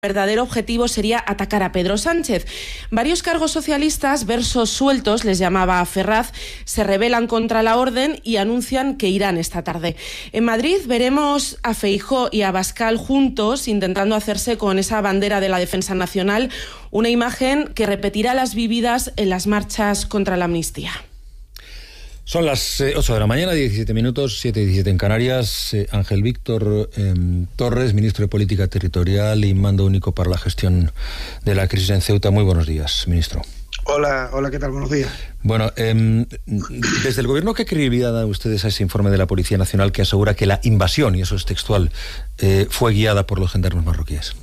El verdadero objetivo sería atacar a Pedro Sánchez. Varios cargos socialistas, versos sueltos, les llamaba Ferraz, se rebelan contra la orden y anuncian que irán esta tarde. En Madrid veremos a Feijóo y a Abascal juntos, intentando hacerse con esa bandera de la defensa nacional, una imagen que repetirá las vividas en las marchas contra la amnistía. Son las 8 de la mañana, 17 minutos, 7:17 en Canarias. Ángel Víctor Torres, ministro de Política Territorial y mando único para la gestión de la crisis en Ceuta. Muy buenos días, ministro. Hola, ¿qué tal? Buenos días. Bueno, desde el Gobierno, ¿qué credibilidad dan ustedes a ese informe de la Policía Nacional que asegura que la invasión, y eso es textual, fue guiada por los gendarmes marroquíes?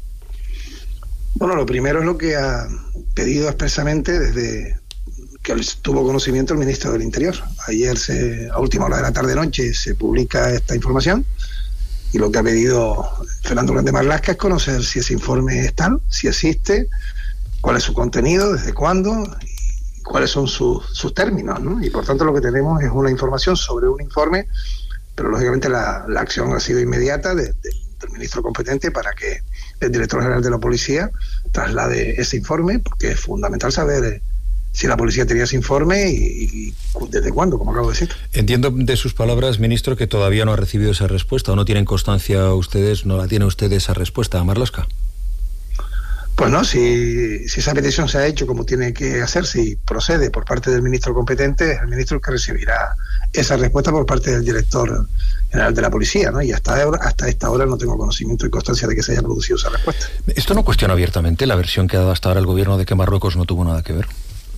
Bueno, lo primero es lo que ha pedido expresamente desde que tuvo conocimiento el ministro del Interior. Ayer, a última hora de la tarde-noche, se publica esta información y lo que ha pedido Fernando Grande Marlaska es conocer si ese informe es tal, si existe, cuál es su contenido, desde cuándo y cuáles son sus términos, ¿no? Y por tanto lo que tenemos es una información sobre un informe, pero lógicamente la acción ha sido inmediata del ministro competente para que el director general de la policía traslade ese informe, porque es fundamental saber si la policía tenía ese informe y desde cuándo, como acabo de decir. Entiendo de sus palabras, ministro, que todavía no ha recibido esa respuesta, o no tienen constancia ustedes, no la tiene usted esa respuesta a Marlaska. Pues no, si esa petición se ha hecho como tiene que hacerse y procede por parte del ministro competente, es el ministro que recibirá esa respuesta por parte del director general de la policía, ¿no? Y hasta esta hora no tengo conocimiento y constancia de que se haya producido esa respuesta. ¿Esto no cuestiona abiertamente la versión que ha dado hasta ahora el gobierno de que Marruecos no tuvo nada que ver?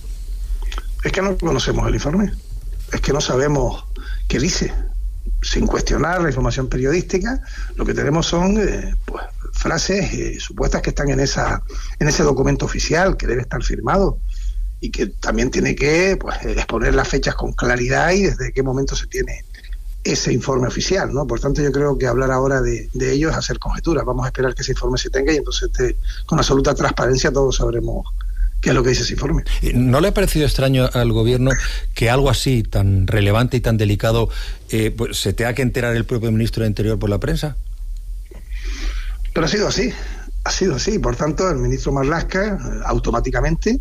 Es que no conocemos el informe, es que no sabemos qué dice. Sin cuestionar la información periodística, lo que tenemos son frases supuestas que están en ese documento oficial que debe estar firmado y que también tiene que exponer las fechas con claridad y desde qué momento se tiene ese informe oficial, ¿no? Por tanto, yo creo que hablar ahora de ello es hacer conjeturas. Vamos a esperar que ese informe se tenga y entonces con absoluta transparencia todos sabremos qué es lo que dice ese informe. ¿No le ha parecido extraño al gobierno que algo así tan relevante y tan delicado se tenga que enterar el propio ministro de Interior por la prensa? Pero ha sido así. Por tanto, el ministro Marlaska automáticamente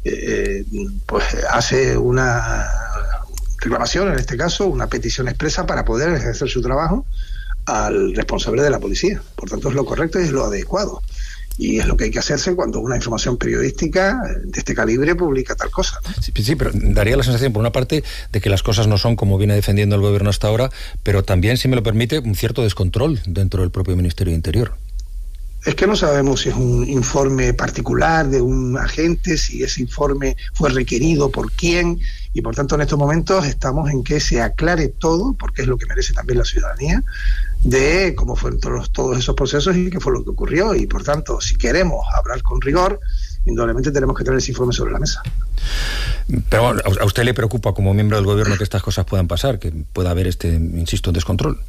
hace una reclamación, en este caso, una petición expresa para poder ejercer su trabajo al responsable de la policía. Por tanto, es lo correcto y es lo adecuado. Y es lo que hay que hacerse cuando una información periodística de este calibre publica tal cosa, ¿no? Sí, pero daría la sensación, por una parte, de que las cosas no son como viene defendiendo el gobierno hasta ahora, pero también, si me lo permite, un cierto descontrol dentro del propio Ministerio de Interior. Es que no sabemos si es un informe particular de un agente, si ese informe fue requerido por quién, y por tanto en estos momentos estamos en que se aclare todo, porque es lo que merece también la ciudadanía, de cómo fueron todos esos procesos y qué fue lo que ocurrió. Y por tanto, si queremos hablar con rigor, indudablemente tenemos que tener ese informe sobre la mesa. Pero ¿a usted le preocupa como miembro del gobierno que estas cosas puedan pasar, que pueda haber insisto, descontrol?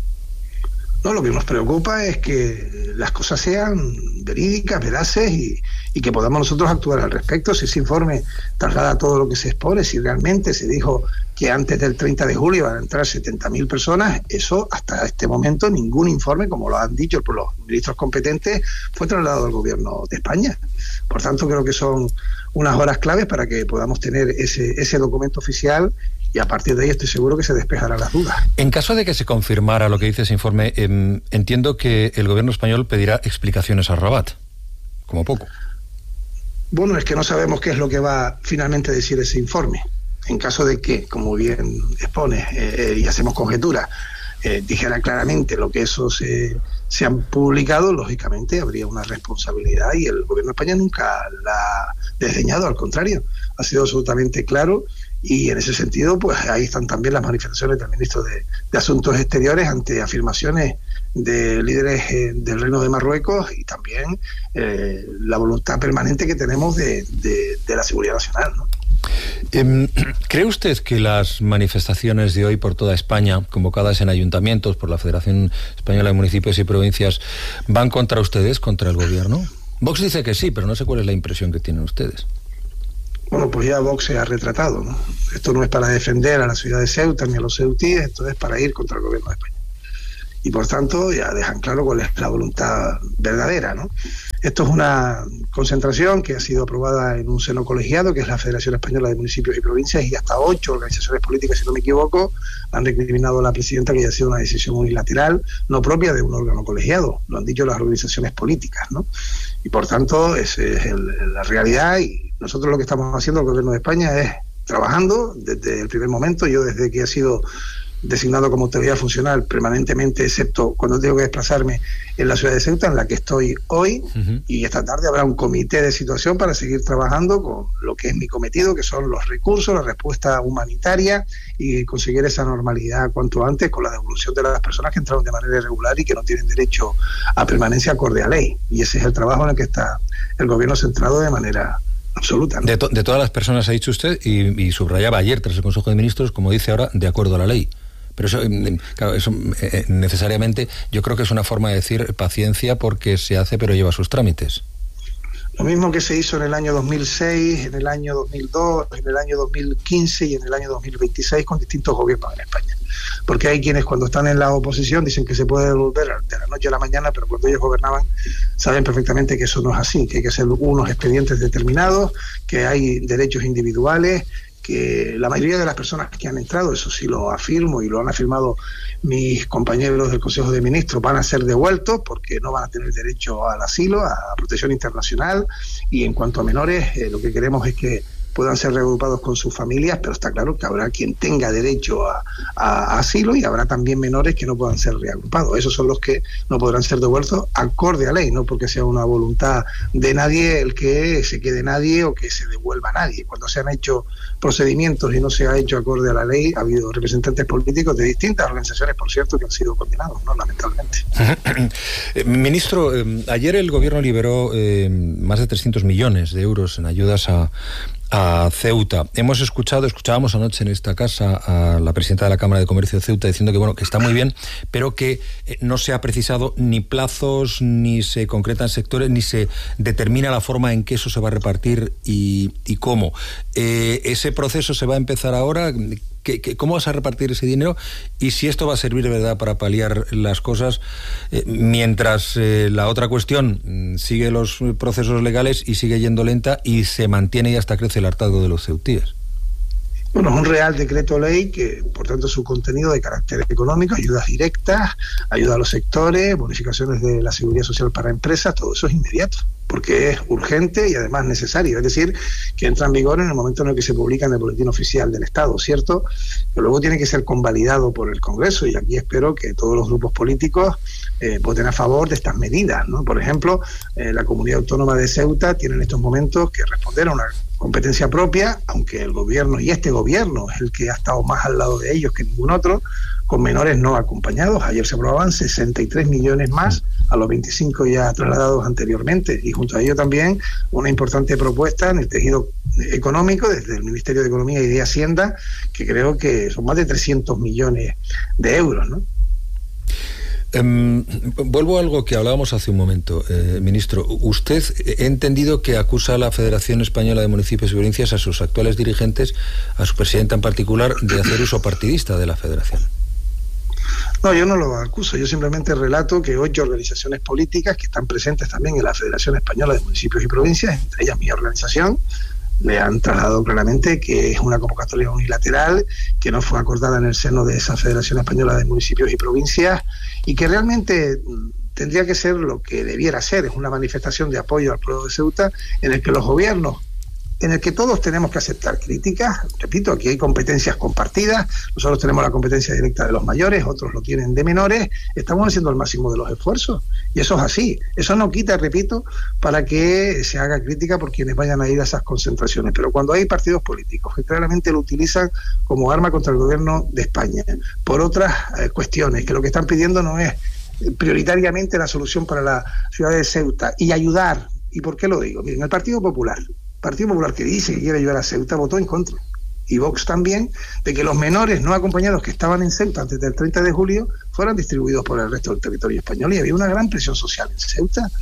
No, lo que nos preocupa es que las cosas sean verídicas, veraces y que podamos nosotros actuar al respecto. Si ese informe traslada todo lo que se expone, si realmente se dijo que antes del 30 de julio van a entrar 70.000 personas, eso hasta este momento ningún informe, como lo han dicho por los ministros competentes, fue trasladado al gobierno de España. Por tanto, creo que son unas horas claves para que podamos tener ese documento oficial. Y a partir de ahí estoy seguro que se despejarán las dudas. En caso de que se confirmara lo que dice ese informe, entiendo que el gobierno español pedirá explicaciones a Rabat, como poco. Bueno, es que no sabemos qué es lo que va finalmente a decir ese informe. En caso de que, como bien expone, y hacemos conjeturas, dijera claramente lo que esos se han publicado, lógicamente habría una responsabilidad y el gobierno de España nunca la ha desdeñado, al contrario, ha sido absolutamente claro. Y en ese sentido, pues ahí están también las manifestaciones del ministro de Asuntos Exteriores ante afirmaciones de líderes del Reino de Marruecos y también la voluntad permanente que tenemos de la seguridad nacional, ¿no? ¿Cree usted que las manifestaciones de hoy por toda España, convocadas en ayuntamientos por la Federación Española de Municipios y Provincias, van contra ustedes, contra el gobierno? Vox dice que sí, pero no sé cuál es la impresión que tienen ustedes. Bueno, pues ya Vox se ha retratado, ¿no? Esto no es para defender a la ciudad de Ceuta ni a los ceutíes, esto es para ir contra el gobierno de España. y por tanto ya dejan claro cuál es la voluntad verdadera, ¿no? Esto es una concentración que ha sido aprobada en un seno colegiado, que es la Federación Española de Municipios y Provincias, y hasta 8 organizaciones políticas, si no me equivoco, han recriminado a la presidenta que haya sido una decisión unilateral, no propia de un órgano colegiado, lo han dicho las organizaciones políticas, ¿no? Y por tanto, esa es la realidad, y nosotros lo que estamos haciendo, el Gobierno de España, es trabajando desde el primer momento. Yo, desde que he sido designado como autoridad funcional permanentemente, excepto cuando tengo que desplazarme en la ciudad de Ceuta, en la que estoy hoy, y esta tarde habrá un comité de situación para seguir trabajando con lo que es mi cometido, que son los recursos, la respuesta humanitaria y conseguir esa normalidad cuanto antes con la devolución de las personas que entraron de manera irregular y que no tienen derecho a permanencia acorde a ley. Y ese es el trabajo en el que está el gobierno centrado de manera absoluta, ¿no? De todas las personas, ha dicho usted, y subrayaba ayer tras el Consejo de Ministros, como dice ahora, de acuerdo a la ley. Pero eso, claro, eso necesariamente yo creo que es una forma de decir paciencia, porque se hace pero lleva sus trámites. Lo mismo que se hizo en el año 2006, en el año 2002, en el año 2015 y en el año 2026 con distintos gobiernos en España. Porque hay quienes, cuando están en la oposición, dicen que se puede devolver de la noche a la mañana, pero cuando ellos gobernaban saben perfectamente que eso no es así, que hay que hacer unos expedientes determinados, que hay derechos individuales, que la mayoría de las personas que han entrado, eso sí lo afirmo y lo han afirmado mis compañeros del Consejo de Ministros, van a ser devueltos porque no van a tener derecho al asilo, a protección internacional, y en cuanto a menores, lo que queremos es que puedan ser reagrupados con sus familias, pero está claro que habrá quien tenga derecho a asilo, y habrá también menores que no puedan ser reagrupados. Esos son los que no podrán ser devueltos acorde a ley, no porque sea una voluntad de nadie el que se quede nadie o que se devuelva a nadie. Cuando se han hecho procedimientos y no se ha hecho acorde a la ley, ha habido representantes políticos de distintas organizaciones, por cierto, que han sido condenados, ¿no? Lamentablemente. Ministro, ayer el gobierno liberó más de 300 millones de euros en ayudas a Ceuta. Escuchábamos anoche en esta casa a la presidenta de la Cámara de Comercio de Ceuta diciendo que bueno, que está muy bien, pero que no se ha precisado ni plazos, ni se concretan sectores, ni se determina la forma en que eso se va a repartir y cómo. Ese proceso se va a empezar ahora. ¿Cómo vas a repartir ese dinero? Y si esto va a servir de verdad para paliar las cosas, mientras la otra cuestión sigue los procesos legales y sigue yendo lenta y se mantiene y hasta crece el hartazgo de los ceutíes. Bueno, es un real decreto ley que, por tanto, su contenido de carácter económico, ayudas directas, ayuda a los sectores, bonificaciones de la seguridad social para empresas, todo eso es inmediato, porque es urgente y además necesario. Es decir, que entra en vigor en el momento en el que se publica en el Boletín Oficial del Estado, ¿cierto? Pero luego tiene que ser convalidado por el Congreso, y aquí espero que todos los grupos políticos voten a favor de estas medidas, ¿no? Por ejemplo, la Comunidad Autónoma de Ceuta tiene en estos momentos que responder a una competencia propia, aunque el gobierno, y este gobierno es el que ha estado más al lado de ellos que ningún otro, con menores no acompañados. Ayer se aprobaban 63 millones más a los 25 ya trasladados anteriormente, y junto a ello también una importante propuesta en el tejido económico desde el Ministerio de Economía y de Hacienda, que creo que son más de 300 millones de euros, ¿no? Vuelvo a algo que hablábamos hace un momento, ministro. Usted, he entendido que acusa a la Federación Española de Municipios y Provincias, a sus actuales dirigentes, a su presidenta en particular, de hacer uso partidista de la Federación. No, yo no lo acuso, yo simplemente relato que 8 organizaciones políticas que están presentes también en la Federación Española de Municipios y Provincias, entre ellas mi organización, le han trasladado claramente que es una convocatoria unilateral, que no fue acordada en el seno de esa Federación Española de Municipios y Provincias, y que realmente tendría que ser lo que debiera ser, es una manifestación de apoyo al pueblo de Ceuta, en el que los gobiernos, en el que todos tenemos que aceptar críticas. Repito, aquí hay competencias compartidas, nosotros tenemos la competencia directa de los mayores, otros lo tienen de menores, estamos haciendo el máximo de los esfuerzos, y eso es así. Eso no quita, repito, para que se haga crítica por quienes vayan a ir a esas concentraciones, pero cuando hay partidos políticos que claramente lo utilizan como arma contra el gobierno de España, por otras cuestiones, que lo que están pidiendo no es prioritariamente la solución para la ciudad de Ceuta y ayudar. ¿Y por qué lo digo? Miren, el Partido Popular que dice que quiere ayudar a Ceuta, votó en contra, y Vox también, de que los menores no acompañados que estaban en Ceuta antes del 30 de julio fueran distribuidos por el resto del territorio español, y había una gran presión social en Ceuta,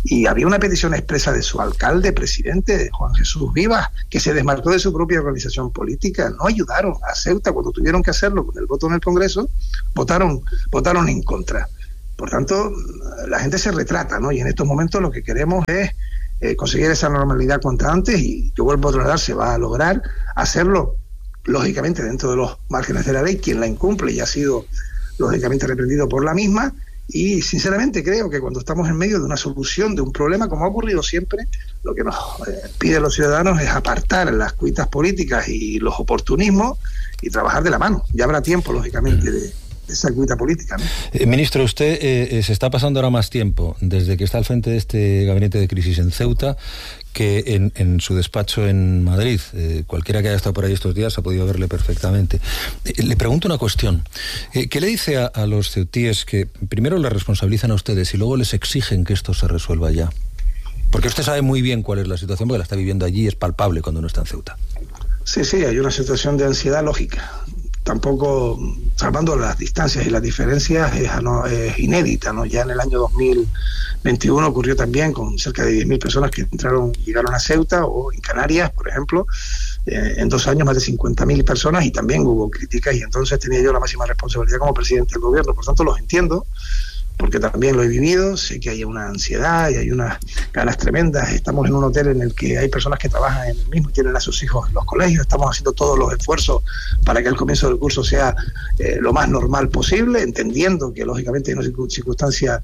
Y había una petición expresa de su alcalde, presidente, Juan Jesús Vivas, que se desmarcó de su propia organización política. No ayudaron a Ceuta cuando tuvieron que hacerlo con el voto en el Congreso, votaron en contra. Por tanto, la gente se retrata, ¿no? Y en estos momentos lo que queremos es conseguir esa normalidad cuanto antes, y yo vuelvo a trasladar, se va a lograr hacerlo, lógicamente, dentro de los márgenes de la ley. Quien la incumple ya ha sido, lógicamente, reprendido por la misma. Y sinceramente creo que cuando estamos en medio de una solución de un problema, como ha ocurrido siempre, lo que nos piden los ciudadanos es apartar las cuitas políticas y los oportunismos y trabajar de la mano. Ya habrá tiempo, lógicamente, de esa cuita política, ¿no? Ministro, usted se está pasando ahora más tiempo desde que está al frente de este gabinete de crisis en Ceuta que en su despacho en Madrid. Cualquiera que haya estado por ahí estos días ha podido verle perfectamente. Le pregunto una cuestión. ¿Qué le dice a los ceutíes que primero le responsabilizan a ustedes y luego les exigen que esto se resuelva ya? Porque usted sabe muy bien cuál es la situación, porque la está viviendo allí, es palpable cuando uno está en Ceuta. Sí, hay una situación de ansiedad lógica. Tampoco, salvando las distancias y las diferencias, es inédita, ¿no? Ya en el año 2021 ocurrió también con cerca de 10.000 personas que llegaron a Ceuta, o en Canarias, por ejemplo, en 2 años más de 50.000 personas, y también hubo críticas, y entonces tenía yo la máxima responsabilidad como presidente del gobierno. Por tanto, los entiendo, porque también lo he vivido. Sé que hay una ansiedad y hay unas ganas tremendas. Estamos en un hotel en el que hay personas que trabajan en el mismo y tienen a sus hijos en los colegios. Estamos haciendo todos los esfuerzos para que el comienzo del curso sea lo más normal posible, entendiendo que lógicamente hay una circunstancia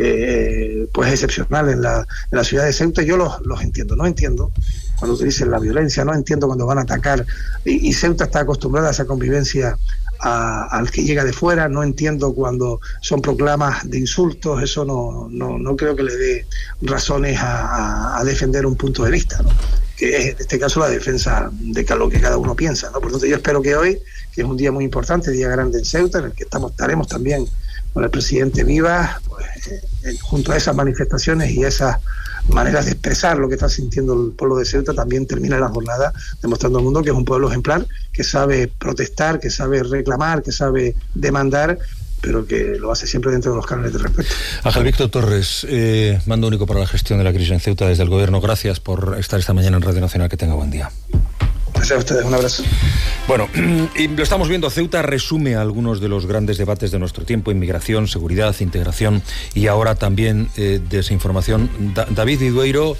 pues excepcional en la ciudad de Ceuta. Yo los entiendo. No entiendo cuando utilicen la violencia, no entiendo cuando van a atacar, y Ceuta está acostumbrada a esa convivencia al que llega de fuera. No entiendo cuando son proclamas de insultos. Eso no creo que le dé razones a defender un punto de vista, ¿no? Que es en este caso la defensa de lo que cada uno piensa, ¿no? Por lo tanto, yo espero que hoy, que es un día muy importante, día grande en Ceuta, en el que estaremos también con el presidente Vivas, pues, junto a esas manifestaciones y esas maneras de expresar lo que está sintiendo el pueblo de Ceuta, también termina la jornada demostrando al mundo que es un pueblo ejemplar, que sabe protestar, que sabe reclamar, que sabe demandar, pero que lo hace siempre dentro de los cánones de respeto. Ángel Víctor Torres, mando único para la gestión de la crisis en Ceuta desde el Gobierno. Gracias por estar esta mañana en Radio Nacional. Que tenga buen día. Gracias a ustedes, un abrazo. Bueno, y lo estamos viendo. Ceuta resume algunos de los grandes debates de nuestro tiempo: inmigración, seguridad, integración y ahora también desinformación. David Idueiro,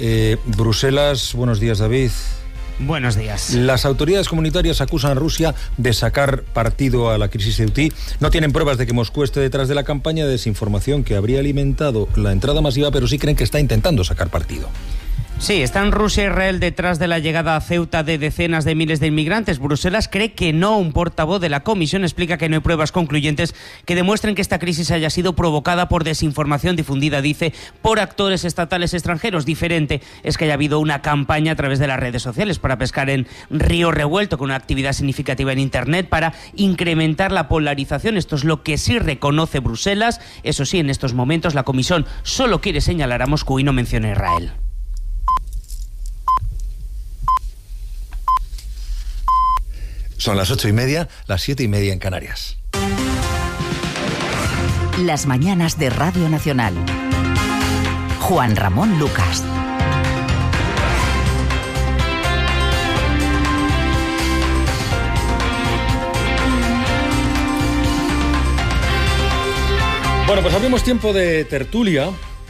Bruselas. Buenos días, David. Buenos días. Las autoridades comunitarias acusan a Rusia de sacar partido a la crisis ceutí. No tienen pruebas de que Moscú esté detrás de la campaña de desinformación que habría alimentado la entrada masiva, pero sí creen que está intentando sacar partido. Sí, están Rusia e Israel detrás de la llegada a Ceuta de decenas de miles de inmigrantes. Bruselas cree que no. Un portavoz de la Comisión explica que no hay pruebas concluyentes que demuestren que esta crisis haya sido provocada por desinformación difundida, dice, por actores estatales extranjeros. Diferente es que haya habido una campaña a través de las redes sociales para pescar en río revuelto, con una actividad significativa en Internet para incrementar la polarización. Esto es lo que sí reconoce Bruselas. Eso sí, en estos momentos la Comisión solo quiere señalar a Moscú y no menciona a Israel. Son las 8:30, las 7:30 en Canarias. Las mañanas de Radio Nacional. Juan Ramón Lucas. Bueno, pues abrimos tiempo de tertulia.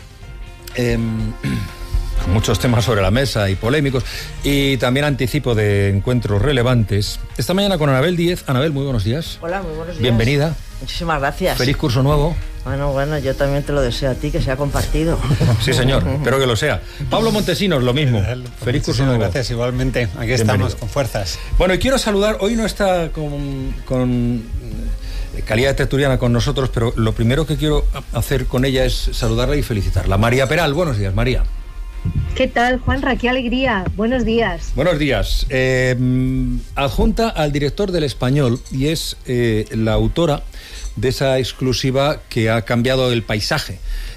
Muchos temas sobre la mesa y polémicos, y también anticipo de encuentros relevantes. Esta mañana con Anabel Díez. Anabel, muy buenos días. Hola, muy buenos días. Bienvenida. Muchísimas gracias. Feliz curso nuevo. Bueno, yo también te lo deseo a ti, que sea compartido. Sí, señor, espero que lo sea. Pablo Montesinos, lo mismo. Feliz curso nuevo. Gracias, igualmente. Aquí estamos, con fuerzas. Bueno, y quiero saludar, hoy no está con calidad tertuliana con nosotros, pero lo primero que quiero hacer con ella es saludarla y felicitarla. María Peral, buenos días, María. ¿Qué tal, Juanra? ¡Qué alegría! Buenos días. Buenos días. Adjunta al director del Español y es la autora de esa exclusiva que ha cambiado el paisaje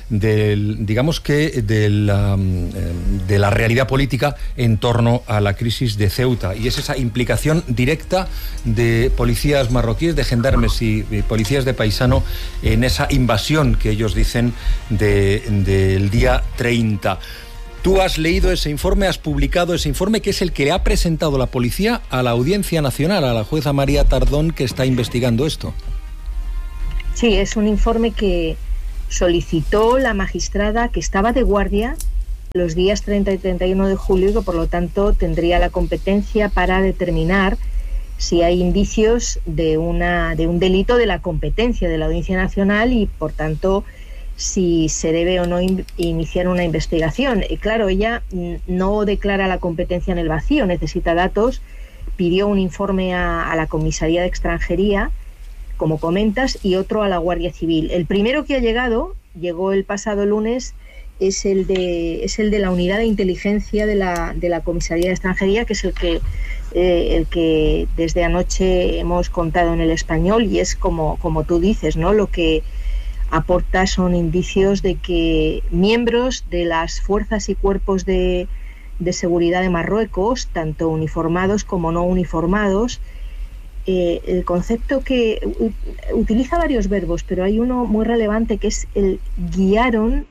digamos que de la realidad política en torno a la crisis de Ceuta, y es esa implicación directa de policías marroquíes, de gendarmes y policías de paisano en esa invasión que ellos dicen del día 30. Tú has leído ese informe, has publicado ese informe, que es el que le ha presentado la policía a la Audiencia Nacional, a la jueza María Tardón, que está investigando esto. Sí, es un informe que solicitó la magistrada que estaba de guardia los días 30 y 31 de julio y que por lo tanto tendría la competencia para determinar si hay indicios de un delito de la competencia de la Audiencia Nacional y por tanto si se debe o no iniciar una investigación. Y claro, ella no declara la competencia en el vacío, necesita datos, pidió un informe a la Comisaría de Extranjería, como comentas, y otro a la Guardia Civil. El primero que llegó el pasado lunes, es el de la unidad de inteligencia de la Comisaría de Extranjería, que es el que desde anoche hemos contado en El Español, y es como tú dices, ¿no? Lo que aporta son indicios de que miembros de las fuerzas y cuerpos de seguridad de Marruecos, tanto uniformados como no uniformados, el concepto que utiliza varios verbos, pero hay uno muy relevante que es el guiaron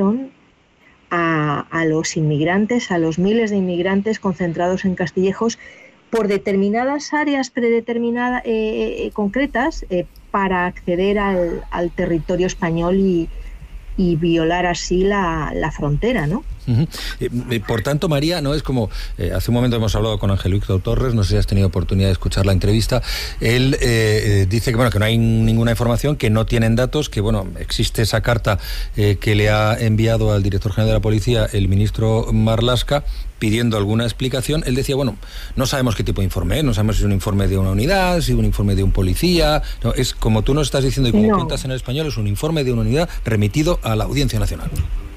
a los inmigrantes, a los miles de inmigrantes concentrados en Castillejos por determinadas áreas predeterminadas concretas para acceder al territorio español y violar así la frontera, ¿no? Por tanto, María, no es como hace un momento hemos hablado con Ángel Víctor Torres, no sé si has tenido oportunidad de escuchar la entrevista. Él dice que no hay ninguna información, que no tienen datos, que existe esa carta que le ha enviado al director general de la policía el ministro Marlaska pidiendo alguna explicación. Él decía, no sabemos qué tipo de informe es, no sabemos si es un informe de una unidad, si es un informe de un policía. No, es como tú nos estás diciendo y como cuentas en El Español, es un informe de una unidad remitido a la Audiencia Nacional.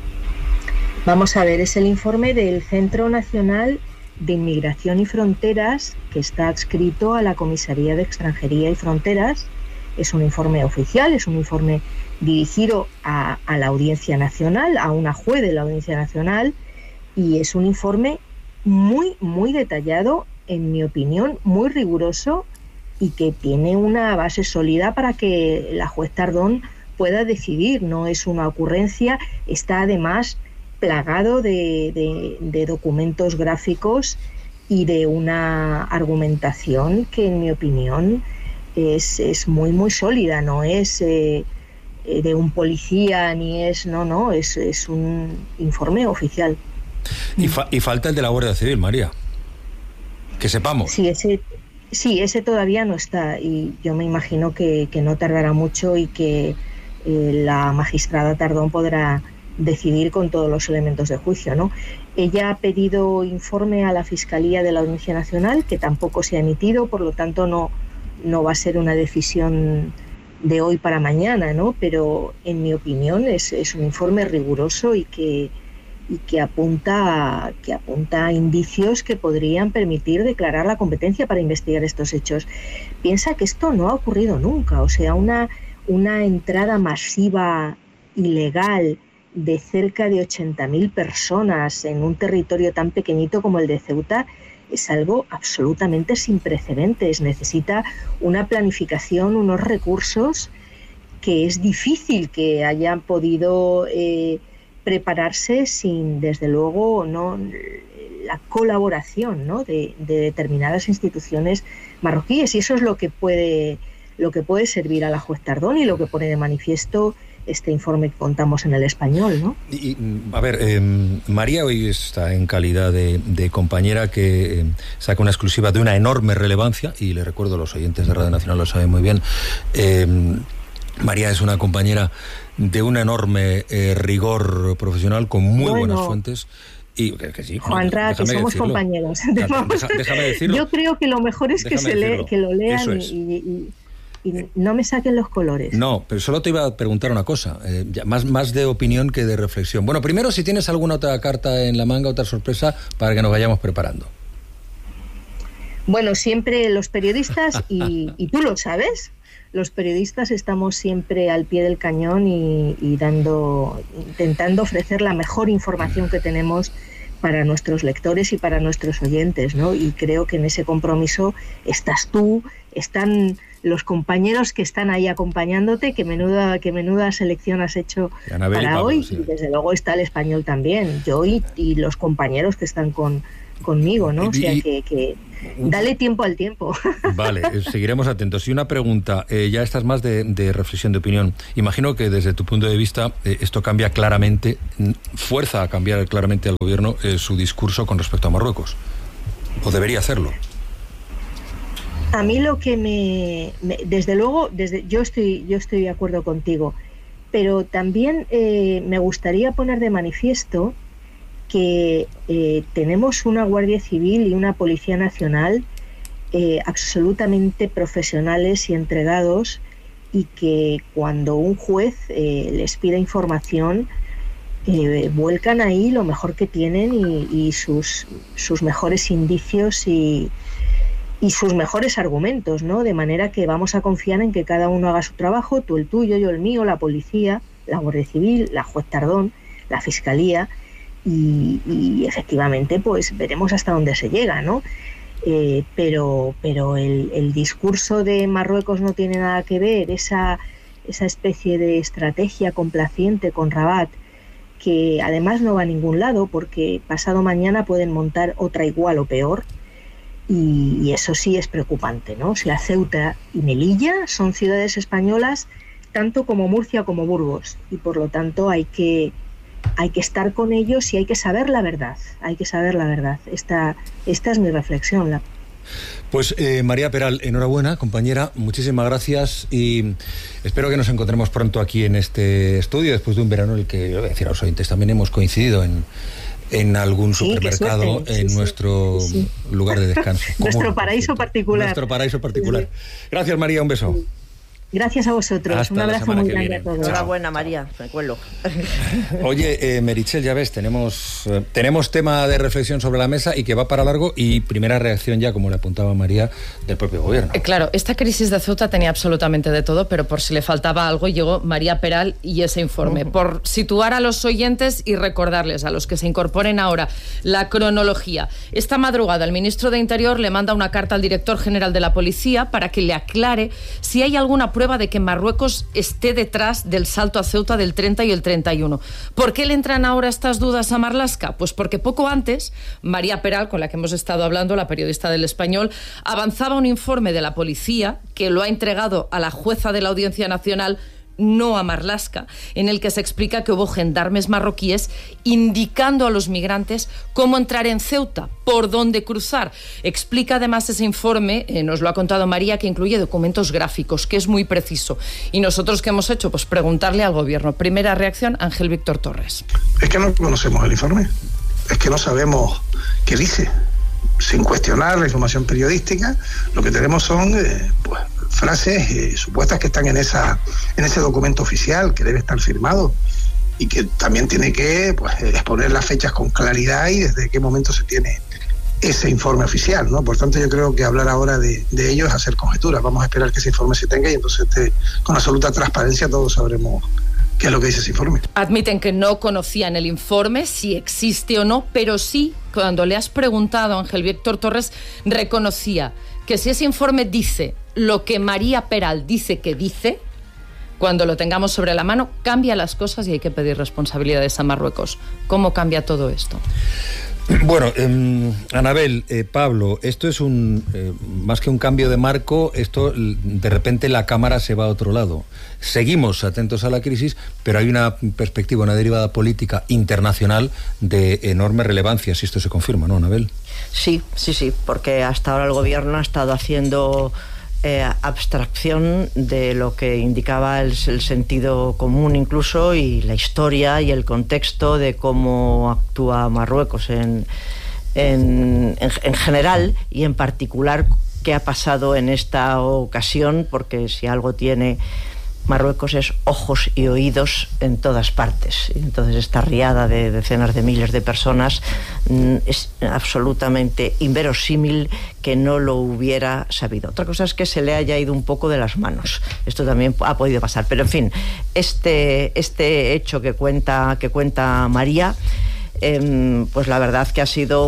Vamos a ver, es el informe del Centro Nacional de Inmigración y Fronteras, que está adscrito a la Comisaría de Extranjería y Fronteras. Es un informe oficial, es un informe dirigido a la Audiencia Nacional, a una juez de la Audiencia Nacional, y es un informe muy, muy detallado, en mi opinión, muy riguroso, y que tiene una base sólida para que la juez Tardón pueda decidir. No es una ocurrencia, está además plagado de documentos gráficos y de una argumentación que, en mi opinión, es muy, muy sólida. No es de un policía, ni es un informe oficial. Y falta el de la Guardia Civil, María. Que sepamos. Sí, ese todavía no está, y yo me imagino que no tardará mucho y que la magistrada Tardón podrá decidir con todos los elementos de juicio, ¿no? Ella ha pedido informe a la Fiscalía de la Audiencia Nacional, que tampoco se ha emitido, por lo tanto no va a ser una decisión de hoy para mañana, ¿no? Pero en mi opinión es un informe riguroso y que apunta a indicios que podrían permitir declarar la competencia para investigar estos hechos. Piensa que esto no ha ocurrido nunca, o sea, una entrada masiva ilegal de cerca de 80.000 personas en un territorio tan pequeñito como el de Ceuta es algo absolutamente sin precedentes. Necesita una planificación, unos recursos que es difícil que hayan podido prepararse sin, desde luego, la colaboración, ¿no?, de determinadas instituciones marroquíes, y eso es lo que puede servir a la juez Tardón y lo que pone de manifiesto este informe que contamos en El Español, ¿no? Y a ver, María hoy está en calidad de compañera que saca una exclusiva de una enorme relevancia, y le recuerdo, los oyentes de Radio Nacional lo saben muy bien, María es una compañera de un enorme rigor profesional, con muy buenas fuentes. Y que sí, Juanra, que somos compañeros. Déjame decirlo. Yo creo que lo mejor es que lo lean y no me saquen los colores. No, pero solo te iba a preguntar una cosa, más de opinión que de reflexión. Bueno, primero, si tienes alguna otra carta en la manga, otra sorpresa, para que nos vayamos preparando. Bueno, siempre los periodistas, y tú lo sabes, los periodistas estamos siempre al pie del cañón y intentando ofrecer la mejor información que tenemos para nuestros lectores y para nuestros oyentes, ¿no? Y creo que en ese compromiso estás tú, están los compañeros que están ahí acompañándote, que menuda selección has hecho para hoy, sí. Y desde luego está el Español también, yo y los compañeros que están conmigo, ¿no? O sea que dale tiempo al tiempo. Vale, seguiremos atentos. Y una pregunta, ya estás más de reflexión, de opinión. Imagino que desde tu punto de vista esto cambia claramente, fuerza a cambiar claramente al gobierno su discurso con respecto a Marruecos. ¿O debería hacerlo? A mí lo que desde luego, yo estoy de acuerdo contigo, pero también me gustaría poner de manifiesto que tenemos una Guardia Civil y una Policía Nacional absolutamente profesionales y entregados, y que cuando un juez les pida información vuelcan ahí lo mejor que tienen y sus mejores indicios y sus mejores argumentos, ¿no? De manera que vamos a confiar en que cada uno haga su trabajo, tú el tuyo, yo el mío, la policía, la Guardia Civil, la juez Tardón, la Fiscalía, y efectivamente pues veremos hasta dónde se llega, ¿no? Pero el discurso de Marruecos no tiene nada que ver, esa especie de estrategia complaciente con Rabat, que además no va a ningún lado, porque pasado mañana pueden montar otra igual o peor, y eso sí es preocupante, ¿no? O sea, Ceuta y Melilla son ciudades españolas tanto como Murcia como Burgos, y por lo tanto hay que estar con ellos y hay que saber la verdad, Esta es mi reflexión. Pues María Peral, enhorabuena, compañera, muchísimas gracias, y espero que nos encontremos pronto aquí en este estudio, después de un verano en el que, voy a decir a los oyentes, también hemos coincidido en algún supermercado, en nuestro lugar de descanso. Nuestro paraíso particular. Gracias, María, un beso. Gracias a vosotros. Hasta un abrazo muy grande a todos. Enhorabuena, María, me cuelo. Oye, Meritxell, ya ves, tenemos tema de reflexión sobre la mesa y que va para largo, y primera reacción ya, como le apuntaba María, del propio gobierno. Claro, esta crisis de Ceuta tenía absolutamente de todo, pero por si le faltaba algo, llegó María Peral y ese informe. Por situar a los oyentes y recordarles a los que se incorporen ahora la cronología. Esta madrugada el ministro de Interior le manda una carta al director general de la Policía para que le aclare si hay alguna prueba de que Marruecos esté detrás del salto a Ceuta del 30 y el 31. ¿Por qué le entran ahora estas dudas a Marlaska? Pues porque poco antes, María Peral, con la que hemos estado hablando, la periodista del Español, avanzaba un informe de la policía que lo ha entregado a la jueza de la Audiencia Nacional, no a Marlaska, en el que se explica que hubo gendarmes marroquíes indicando a los migrantes cómo entrar en Ceuta, por dónde cruzar. Explica además ese informe, nos lo ha contado María, que incluye documentos gráficos, que es muy preciso. Y nosotros, ¿qué hemos hecho? Pues preguntarle al gobierno. Primera reacción, Ángel Víctor Torres. Es que no conocemos el informe, es que no sabemos qué dice. Sin cuestionar la información periodística, lo que tenemos son frases supuestas que están en ese documento oficial que debe estar firmado y que también tiene que exponer las fechas con claridad y desde qué momento se tiene ese informe oficial, ¿no? Por tanto, yo creo que hablar ahora de ello es hacer conjeturas. Vamos a esperar que ese informe se tenga y entonces con absoluta transparencia todos sabremos qué es lo que dice ese informe. Admiten que no conocían el informe, si existe o no, pero sí, cuando le has preguntado a Ángel Víctor Torres, reconocía que si ese informe dice lo que María Peral dice que dice, cuando lo tengamos sobre la mano, cambia las cosas y hay que pedir responsabilidades a Marruecos. ¿Cómo cambia todo esto? Bueno, Anabel, Pablo, esto es más que un cambio de marco, esto de repente la cámara se va a otro lado. Seguimos atentos a la crisis, pero hay una perspectiva, una derivada política internacional de enorme relevancia, si esto se confirma, ¿no, Anabel? Sí, porque hasta ahora el gobierno ha estado haciendo abstracción de lo que indicaba el sentido común incluso, y la historia y el contexto de cómo actúa Marruecos en general, y en particular qué ha pasado en esta ocasión, porque si algo tiene Marruecos es ojos y oídos en todas partes. Entonces esta riada de decenas de miles de personas es absolutamente inverosímil que no lo hubiera sabido. Otra cosa es que se le haya ido un poco de las manos. Esto también ha podido pasar. Pero en fin, este hecho que cuenta María, pues la verdad que ha sido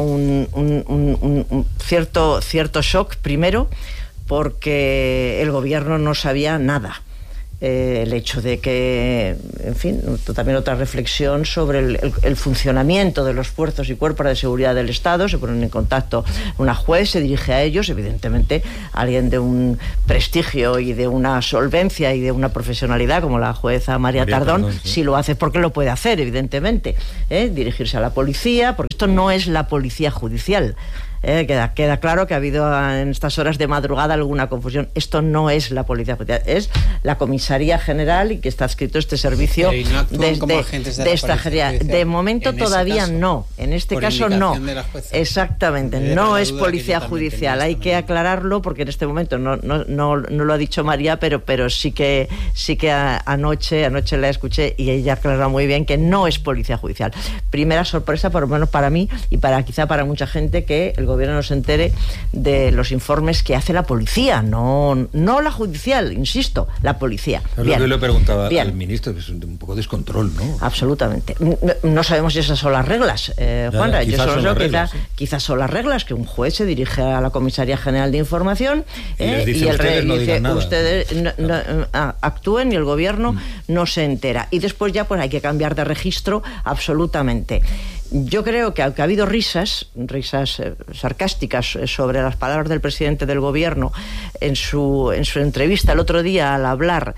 un cierto shock, primero porque el gobierno no sabía nada. El hecho de que, en fin, también otra reflexión sobre el funcionamiento de los fuerzas y cuerpos de seguridad del Estado. Se ponen en contacto una juez, se dirige a ellos, evidentemente alguien de un prestigio y de una solvencia y de una profesionalidad como la jueza María Tardón, sí. Si lo hace porque lo puede hacer, evidentemente, dirigirse a la policía, porque esto no es la policía judicial. Queda claro que ha habido en estas horas de madrugada alguna confusión. Esto no es la Policía Judicial, es la Comisaría General, y que está escrito este servicio de esta general. De momento todavía no. En este caso no. Exactamente, no es Policía Judicial. Hay que aclararlo porque en este momento no lo ha dicho María, pero sí que anoche la escuché y ella aclara muy bien que no es Policía Judicial. Primera sorpresa, por lo menos para mí y quizá para mucha gente, que el gobierno no se entere de los informes que hace la policía, no la judicial, insisto, la policía. Es lo que le preguntaba al ministro, que es un poco descontrol, ¿no? Absolutamente. No sabemos si esas son las reglas, Juanra. Yo solo sé que quizás son las reglas, que un juez se dirige a la Comisaría General de Información y el rey dice, ustedes actúen, y el gobierno no se entera. Y después ya pues hay que cambiar de registro absolutamente. Yo creo que aunque ha habido risas sarcásticas sobre las palabras del presidente del gobierno en su entrevista el otro día al hablar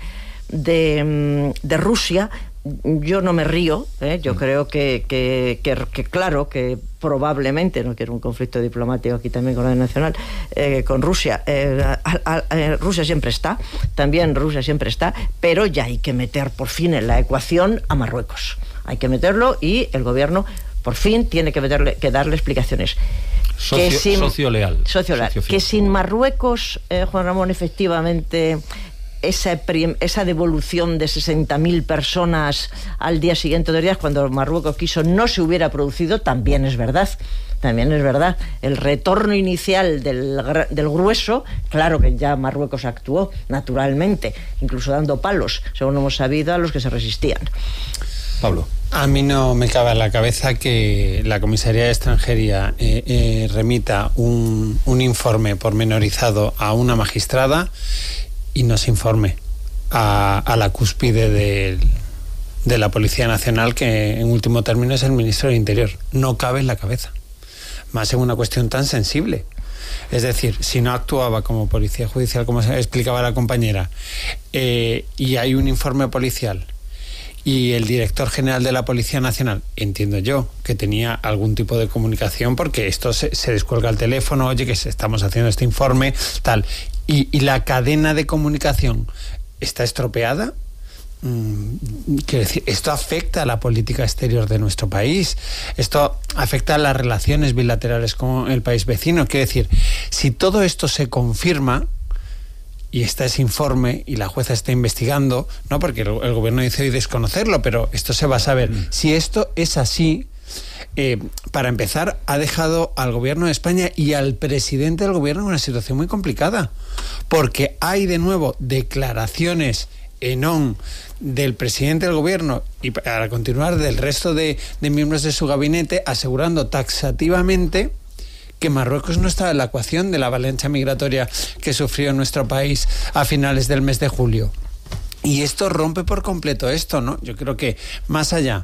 de Rusia, yo no me río, yo creo que claro, que probablemente, no quiero un conflicto diplomático aquí también con la nacional, con Rusia, Rusia siempre está, pero ya hay que meter por fin en la ecuación a Marruecos. Hay que meterlo, y el gobierno por fin tiene que darle explicaciones. Socio leal. Que sin Marruecos, Juan Ramón, efectivamente, esa devolución de 60.000 personas al día siguiente de días, cuando Marruecos quiso, no se hubiera producido, también es verdad. El retorno inicial del grueso, claro que ya Marruecos actuó, naturalmente, incluso dando palos, según hemos sabido, a los que se resistían. Pablo. A mí no me cabe en la cabeza que la Comisaría de Extranjería remita un informe pormenorizado a una magistrada y no se informe a la cúspide de la Policía Nacional, que en último término es el Ministro del Interior. No cabe en la cabeza, más en una cuestión tan sensible. Es decir, si no actuaba como Policía Judicial, como explicaba la compañera, y hay un informe policial, y el director general de la Policía Nacional, entiendo yo, que tenía algún tipo de comunicación, porque esto se descuelga el teléfono, oye, que estamos haciendo este informe, tal, y la cadena de comunicación está estropeada. Quiero decir, esto afecta a la política exterior de nuestro país, esto afecta a las relaciones bilaterales con el país vecino. Quiero decir, si todo esto se confirma y está ese informe y la jueza está investigando, no porque el gobierno dice hoy desconocerlo, pero esto se va a saber. Si esto es así, para empezar, ha dejado al gobierno de España y al presidente del gobierno en una situación muy complicada, porque hay de nuevo declaraciones en on del presidente del gobierno y, para continuar, del resto de miembros de su gabinete, asegurando taxativamente que Marruecos no estaba en la ecuación de la avalancha migratoria que sufrió nuestro país a finales del mes de julio. Y esto rompe por completo esto, ¿no? Yo creo que más allá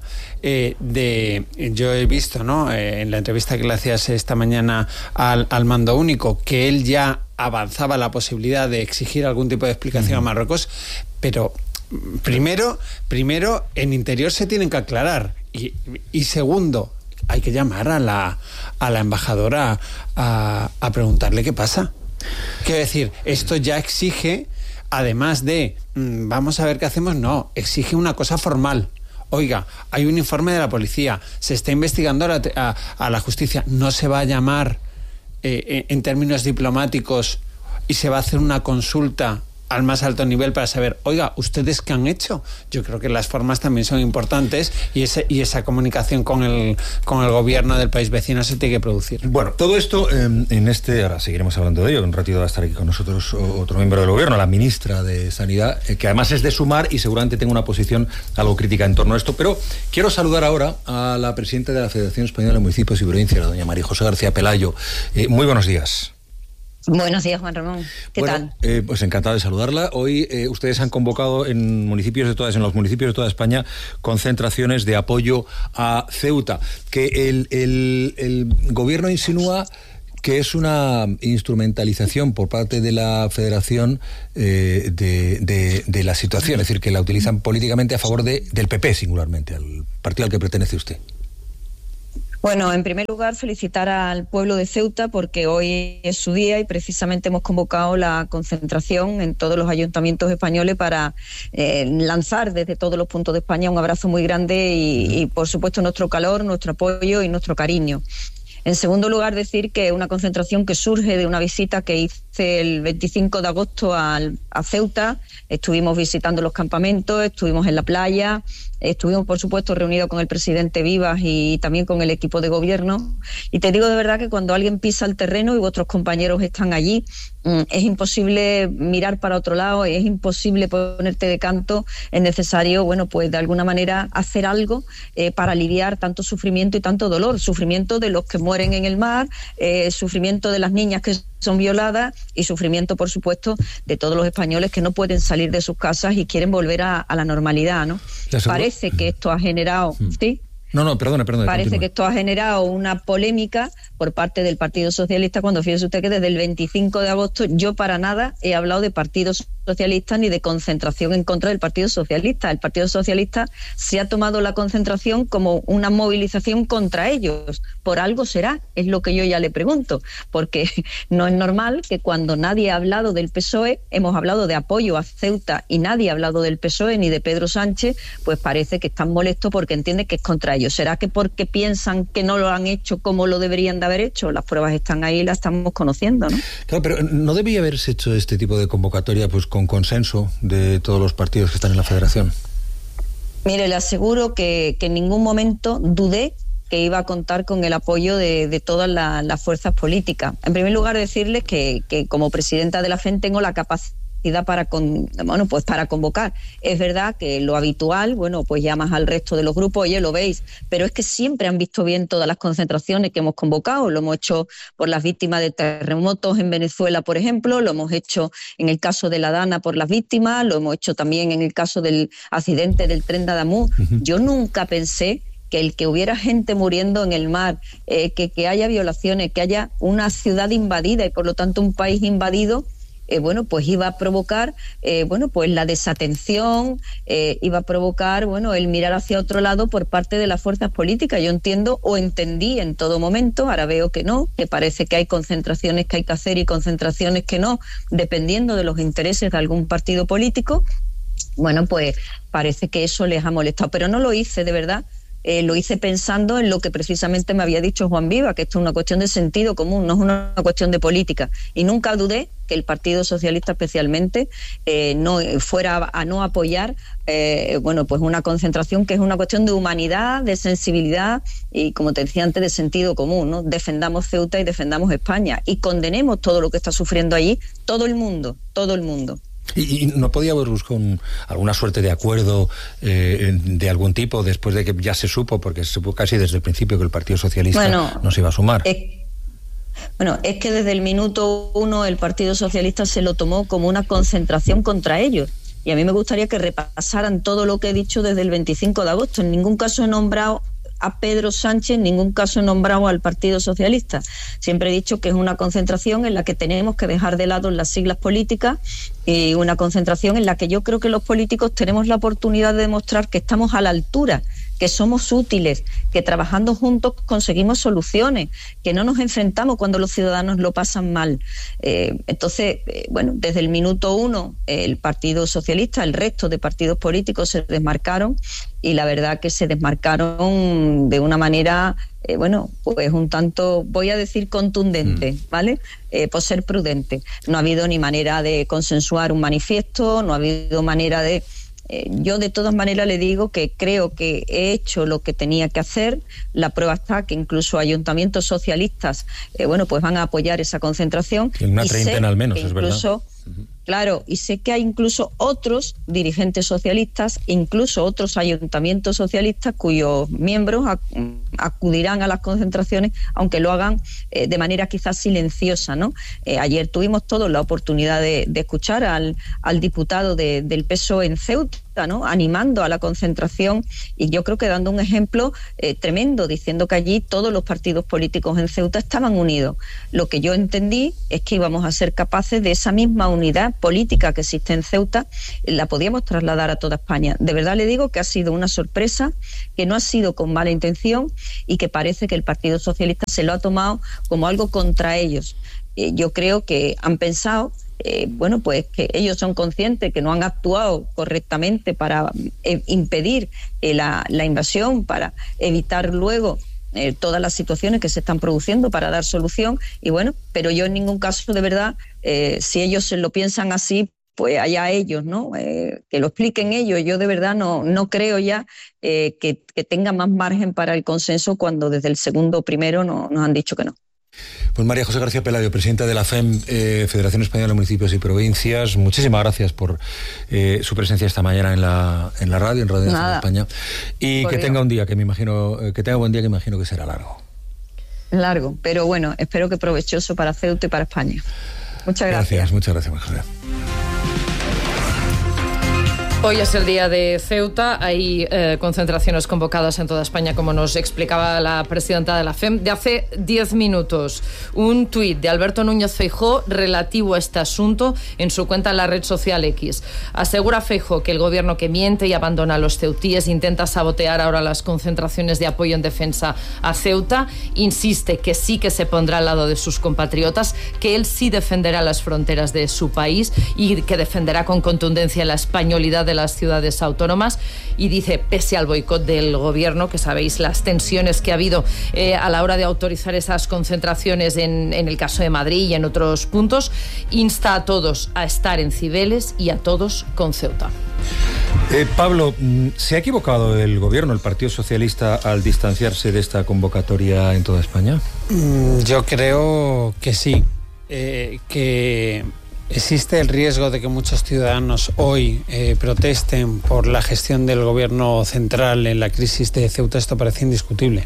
yo he visto, ¿no?, en la entrevista que le hacías esta mañana al mando único, que él ya avanzaba la posibilidad de exigir algún tipo de explicación a Marruecos, pero primero en Interior se tienen que aclarar, y segundo, hay que llamar a la embajadora a preguntarle qué pasa. Quiero decir, esto ya exige, además de vamos a ver qué hacemos, no, exige una cosa formal. Oiga, hay un informe de la policía, se está investigando a la justicia, no se va a llamar en términos diplomáticos y se va a hacer una consulta al más alto nivel para saber, oiga, ¿ustedes qué han hecho? Yo creo que las formas también son importantes y esa comunicación con el gobierno del país vecino se tiene que producir. Bueno, todo esto ahora seguiremos hablando de ello, un ratito va a estar aquí con nosotros otro miembro del gobierno, la ministra de Sanidad, que además es de Sumar y seguramente tenga una posición algo crítica en torno a esto, pero quiero saludar ahora a la presidenta de la Federación Española de Municipios y Provincias, la doña María José García Pelayo. Muy buenos días. Buenos días, Juan Ramón. ¿Qué tal? Pues encantado de saludarla. Hoy ustedes han convocado en los municipios de toda España concentraciones de apoyo a Ceuta, que el gobierno insinúa que es una instrumentalización por parte de la Federación de la situación, es decir, que la utilizan políticamente a favor del PP singularmente, al partido al que pertenece usted. Bueno, en primer lugar, felicitar al pueblo de Ceuta porque hoy es su día y precisamente hemos convocado la concentración en todos los ayuntamientos españoles para lanzar desde todos los puntos de España un abrazo muy grande y por supuesto, nuestro calor, nuestro apoyo y nuestro cariño. En segundo lugar, decir que una concentración que surge de una visita que hice el 25 de agosto a Ceuta. Estuvimos visitando los campamentos, estuvimos en la playa, estuvimos, por supuesto, reunidos con el presidente Vivas y también con el equipo de gobierno. Y te digo de verdad que cuando alguien pisa el terreno y vuestros compañeros están allí, es imposible mirar para otro lado, es imposible ponerte de canto. Es necesario, bueno, pues de alguna manera hacer algo para aliviar tanto sufrimiento y tanto dolor. Sufrimiento de los que mueren en el mar, sufrimiento de las niñas que son violadas y sufrimiento, por supuesto, de todos los españoles que no pueden salir de sus casas y quieren volver a la normalidad, ¿no? Parece que esto ha generado... ¿Sí? No, perdone. Parece que esto ha generado una polémica por parte del Partido Socialista, cuando fíjese usted que desde el 25 de agosto yo para nada he hablado de Partido Socialista ni de concentración en contra del Partido Socialista. El Partido Socialista se ha tomado la concentración como una movilización contra ellos. Por algo será, es lo que yo ya le pregunto, porque no es normal que cuando nadie ha hablado del PSOE, hemos hablado de apoyo a Ceuta y nadie ha hablado del PSOE ni de Pedro Sánchez, pues parece que están molestos porque entienden que es contra ellos. ¿Será que porque piensan que no lo han hecho como lo deberían de haber hecho? Las pruebas están ahí y las estamos conociendo, ¿no? Claro, pero ¿no debería haberse hecho este tipo de convocatoria pues con consenso de todos los partidos que están en la Federación? Mire, le aseguro que en ningún momento dudé que iba a contar con el apoyo de todas las fuerzas políticas. En primer lugar, decirles que como presidenta de la FEN tengo la capacidad para convocar. Es verdad que lo habitual, pues llamas al resto de los grupos, oye, lo veis, pero es que siempre han visto bien todas las concentraciones que hemos convocado. Lo hemos hecho por las víctimas de terremotos en Venezuela, por ejemplo, lo hemos hecho en el caso de la Dana por las víctimas, lo hemos hecho también en el caso del accidente del tren de Adamuz. Yo nunca pensé que el que hubiera gente muriendo en el mar, que haya violaciones, que haya una ciudad invadida y por lo tanto un país invadido, pues iba a provocar pues la desatención, iba a provocar el mirar hacia otro lado por parte de las fuerzas políticas. Yo entiendo o entendí en todo momento, ahora veo que no, que parece que hay concentraciones que hay que hacer y concentraciones que no, dependiendo de los intereses de algún partido político. Pues parece que eso les ha molestado, pero no lo hice de verdad. Lo hice pensando en lo que precisamente me había dicho Juan Viva, que esto es una cuestión de sentido común, no es una cuestión de política. Y nunca dudé que el Partido Socialista especialmente no fuera a no apoyar pues una concentración que es una cuestión de humanidad, de sensibilidad y, como te decía antes, de sentido común, ¿no? Defendamos Ceuta y defendamos España y condenemos todo lo que está sufriendo allí todo el mundo. ¿Y no podía haber buscado alguna suerte de acuerdo de algún tipo después de que ya se supo, porque se supo casi desde el principio que el Partido Socialista no se iba a sumar? Es que desde el minuto 1 el Partido Socialista se lo tomó como una concentración contra ellos. Y a mí me gustaría que repasaran todo lo que he dicho desde el 25 de agosto. En ningún caso he nombrado a Pedro Sánchez, en ningún caso he nombrado al Partido Socialista. Siempre he dicho que es una concentración en la que tenemos que dejar de lado las siglas políticas y una concentración en la que yo creo que los políticos tenemos la oportunidad de demostrar que estamos a la altura que somos útiles, que trabajando juntos conseguimos soluciones, que no nos enfrentamos cuando los ciudadanos lo pasan mal. Entonces, bueno, desde el minuto 1 el Partido Socialista, el resto de partidos políticos se desmarcaron, y la verdad que se desmarcaron de una manera, bueno, pues un tanto, voy a decir contundente, ¿vale? Por ser prudente. No ha habido ni manera de consensuar un manifiesto, no ha habido manera de... yo de todas maneras le digo que creo que he hecho lo que tenía que hacer. La prueba está que incluso ayuntamientos socialistas, bueno, pues van a apoyar esa concentración. En una treintena al menos, es verdad. Claro, y sé que hay incluso otros dirigentes socialistas, incluso otros ayuntamientos socialistas cuyos miembros acudirán a las concentraciones, aunque lo hagan de manera quizás silenciosa, ¿no? Ayer tuvimos todos la oportunidad de escuchar al diputado del PSOE en Ceuta, ¿no? Animando a la concentración, y yo creo que dando un ejemplo tremendo, diciendo que allí todos los partidos políticos en Ceuta estaban unidos. Lo que yo entendí es que íbamos a ser capaces de esa misma unidad política que existe en Ceuta, la podíamos trasladar a toda España. De verdad le digo que ha sido una sorpresa, que no ha sido con mala intención, y que parece que el Partido Socialista se lo ha tomado como algo contra ellos. Yo creo que han pensado, bueno, pues que ellos son conscientes que no han actuado correctamente para impedir la invasión, para evitar luego todas las situaciones que se están produciendo, para dar solución. Y bueno, pero yo en ningún caso, de verdad, si ellos se lo piensan así, pues allá ellos, ¿no? Que lo expliquen ellos. Yo de verdad no creo ya que tenga más margen para el consenso, cuando desde el segundo primero nos han dicho que no. Pues María José García Pelayo, presidenta de la FEM, Federación Española de Municipios y Provincias, muchísimas gracias por su presencia esta mañana en la radio, en Radio Nacional de España, y que tenga un día que me imagino, que tenga buen día, que imagino que será largo, pero bueno, espero que provechoso para Ceuta y para España. Muchas gracias. Muchas gracias, María José. Hoy es el día de Ceuta, hay concentraciones convocadas en toda España, como nos explicaba la presidenta de la FEM. De hace 10 minutos, un tuit de Alberto Núñez Feijóo relativo a este asunto en su cuenta en la red social X. Asegura Feijóo que el gobierno que miente y abandona a los ceutíes intenta sabotear ahora las concentraciones de apoyo en defensa a Ceuta. Insiste que sí que se pondrá al lado de sus compatriotas, que él sí defenderá las fronteras de su país y que defenderá con contundencia la españolidad de las ciudades autónomas, y dice, pese al boicot del gobierno, que sabéis las tensiones que ha habido a la hora de autorizar esas concentraciones en el caso de Madrid y en otros puntos, insta a todos a estar en Cibeles y a todos con Ceuta. Pablo, ¿se ha equivocado el gobierno, el Partido Socialista, al distanciarse de esta convocatoria en toda España? Yo creo que sí, que existe el riesgo de que muchos ciudadanos hoy protesten por la gestión del gobierno central en la crisis de Ceuta. Esto parece indiscutible.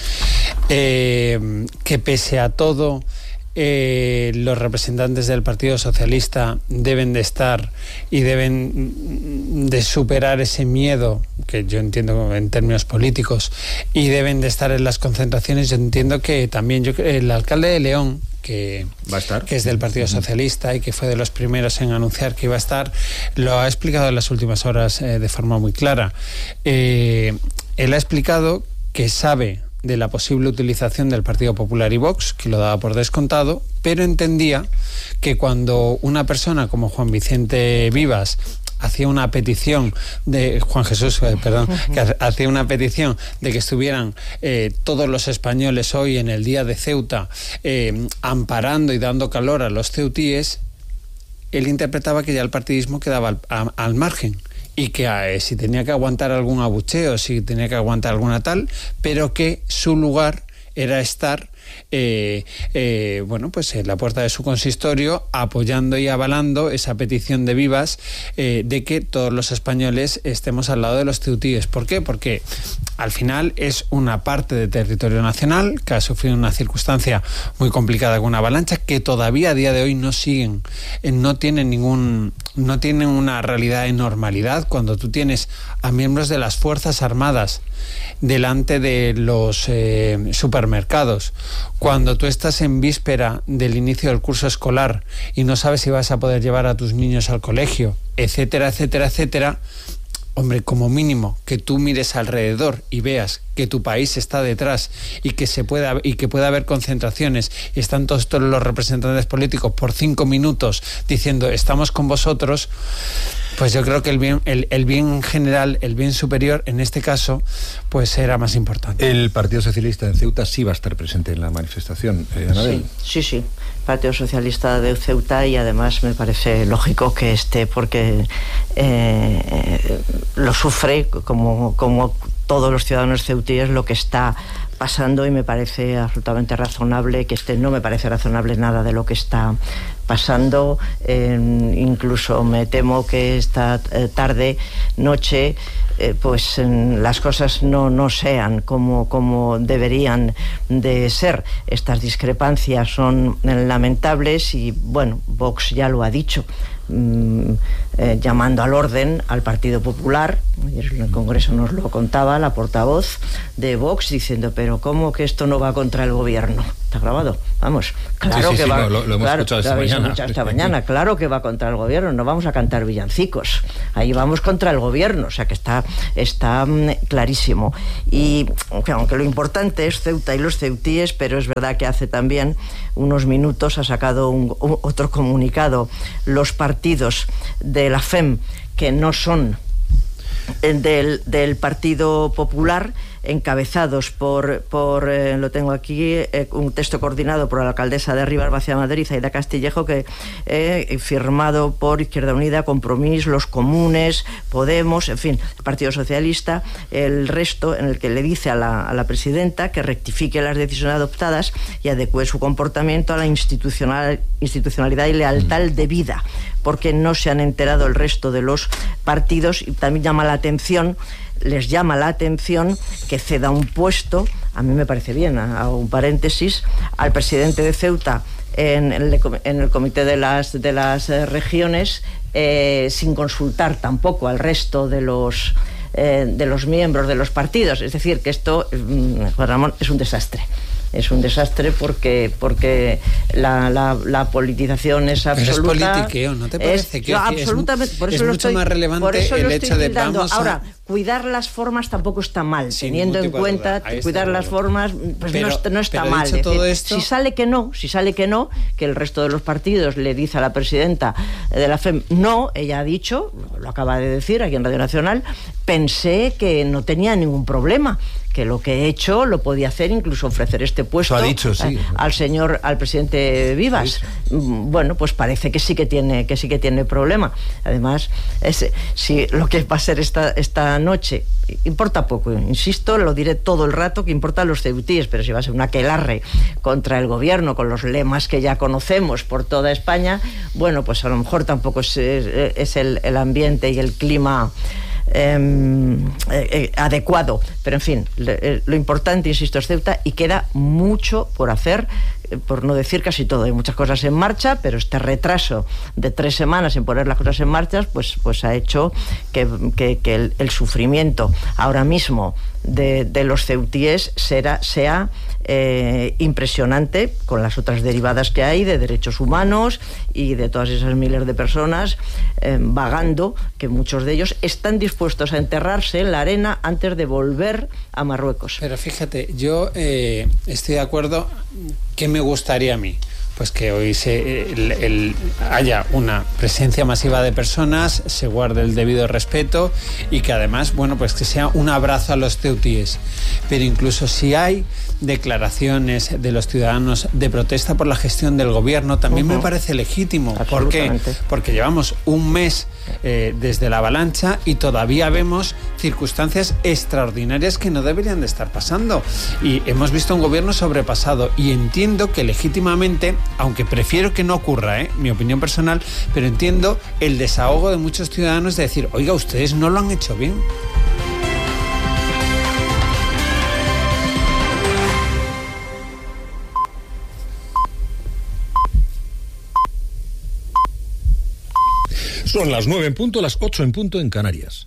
Que pese a todo, los representantes del Partido Socialista deben de estar y deben de superar ese miedo, que yo entiendo en términos políticos, y deben de estar en las concentraciones. Yo entiendo que también el alcalde de León, que va a estar, que es del Partido Socialista y que fue de los primeros en anunciar que iba a estar, lo ha explicado en las últimas horas de forma muy clara. Él ha explicado que sabe de la posible utilización del Partido Popular y Vox, que lo daba por descontado, pero entendía que cuando una persona como Juan Vicente Vivas hacía una petición de que hacía una petición de que estuvieran todos los españoles hoy en el día de Ceuta amparando y dando calor a los ceutíes, él interpretaba que ya el partidismo quedaba al margen, y que si tenía que aguantar algún abucheo, si tenía que aguantar alguna tal, pero que su lugar era estar pues en la puerta de su consistorio, apoyando y avalando esa petición de Vivas de que todos los españoles estemos al lado de los ceutíes. ¿Por qué? Porque al final es una parte de territorio nacional que ha sufrido una circunstancia muy complicada con una avalancha, que todavía a día de hoy no tienen una realidad de normalidad. Cuando tú tienes a miembros de las Fuerzas Armadas delante de los supermercados, cuando tú estás en víspera del inicio del curso escolar y no sabes si vas a poder llevar a tus niños al colegio, etcétera, etcétera, etcétera, Hombre, como mínimo, que tú mires alrededor y veas que tu país está detrás y que pueda haber concentraciones y están todos los representantes políticos por 5 minutos diciendo estamos con vosotros, pues yo creo que el bien general, el bien superior, en este caso, pues era más importante. El Partido Socialista en Ceuta sí va a estar presente en la manifestación, Anabel. Sí. Partido Socialista de Ceuta, y además me parece lógico que esté porque lo sufre como todos los ciudadanos ceutíes lo que está pasando, y me parece absolutamente razonable que esté. No me parece razonable nada de lo que está pasando, incluso me temo que esta noche pues las cosas no sean como deberían de ser. Estas discrepancias son lamentables y bueno, Vox ya lo ha dicho, llamando al orden al Partido Popular. Ayer en el Congreso nos lo contaba la portavoz de Vox diciendo, pero ¿cómo que esto no va contra el gobierno? Está grabado, vamos, claro que va. Lo hemos escuchado esta mañana, claro que va contra el gobierno, no vamos a cantar villancicos, ahí vamos contra el gobierno, o sea que está clarísimo. Y aunque lo importante es Ceuta y los ceutíes, pero es verdad que hace también unos minutos ha sacado otro comunicado los partidos de la FEM que no son del Partido Popular, encabezados por lo tengo aquí, un texto coordinado por la alcaldesa de Rivas Vacia Madrid, Aida Castillejo, que firmado por Izquierda Unida, Compromís, Los Comunes, Podemos, en fin, el Partido Socialista, el resto, en el que le dice a la presidenta que rectifique las decisiones adoptadas y adecue su comportamiento a la institucionalidad y lealtad debida, porque no se han enterado el resto de los partidos. Y también les llama la atención que ceda un puesto, a mí me parece bien, a un paréntesis, al presidente de Ceuta en el comité de las regiones, sin consultar tampoco al resto de los miembros de los partidos. Es decir, que esto, Juan Ramón, es un desastre. Es un desastre porque la politización es absoluta. Pero es politiqueo, ¿no te parece? Absolutamente. Por eso es mucho más relevante el hecho de Ahora, cuidar las formas tampoco está mal, teniendo en cuenta cuidar las formas, pues no está mal. Dicho todo esto, si sale que no, que el resto de los partidos le dice a la presidenta de la FEM, no, ella ha dicho, lo acaba de decir aquí en Radio Nacional, pensé que no tenía ningún problema, que lo que he hecho lo podía hacer, incluso ofrecer este puesto al presidente Vivas. Sí. Bueno, pues parece que sí que tiene problema. Además, si lo que va a ser esta noche importa poco, insisto, lo diré todo el rato, que importan los ceutíes, pero si va a ser un aquelarre contra el gobierno con los lemas que ya conocemos por toda España, bueno, pues a lo mejor tampoco es el ambiente y el clima adecuado, pero en fin, lo importante, insisto, es Ceuta, y queda mucho por hacer, por no decir casi todo. Hay muchas cosas en marcha, pero este retraso de 3 semanas en poner las cosas en marcha pues ha hecho que el sufrimiento ahora mismo de los ceutíes sea impresionante, con las otras derivadas que hay de derechos humanos y de todas esas miles de personas vagando, que muchos de ellos están dispuestos a enterrarse en la arena antes de volver a Marruecos. Pero fíjate, yo estoy de acuerdo. ¿Qué me gustaría a mí? Pues que hoy haya una presencia masiva de personas, se guarde el debido respeto y que además, bueno, pues que sea un abrazo a los ceutíes. Pero incluso si hay declaraciones de los ciudadanos de protesta por la gestión del gobierno, también me parece legítimo. ¿Por qué? Porque llevamos un mes desde la avalancha y todavía vemos circunstancias extraordinarias que no deberían de estar pasando. Y hemos visto un gobierno sobrepasado, y entiendo que legítimamente, aunque prefiero que no ocurra, mi opinión personal, pero entiendo el desahogo de muchos ciudadanos de decir, oiga, ustedes no lo han hecho bien. Son las 9 en punto, las 8 en punto en Canarias.